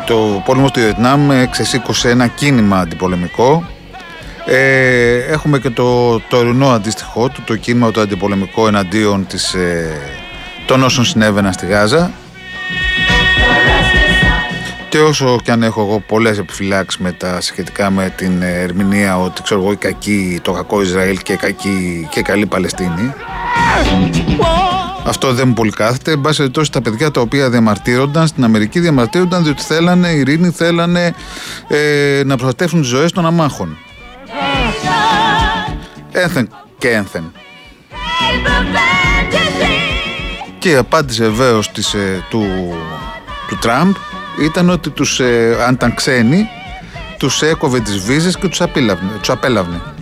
το πόλεμο στο Βιετνάμ ξεσήκωσε ένα κίνημα αντιπολεμικό. Έχουμε και το τωρινό αντίστοιχό του, το κίνημα το αντιπολεμικό εναντίον των όσων συνέβαιναν στη Γάζα. Και όσο και αν έχω εγώ πολλές επιφυλάξεις σχετικά με την ερμηνεία ότι ξέρω εγώ το κακό Ισραήλ και καλή Παλαιστίνη, αυτό δεν μου πολύ κάθεται. Εν πάση περιπτώσει, τα παιδιά τα οποία διαμαρτύρονταν στην Αμερική διαμαρτύρονταν διότι θέλανε ειρήνη, θέλανε να προστατεύσουν τις ζωές των αμάχων. Ένθεν και ένθεν. Και η απάντηση βεβαίως του Τραμπ ήταν ότι αν ήταν ξένοι τους έκοβε τις βίζες και τους απέλαβνε.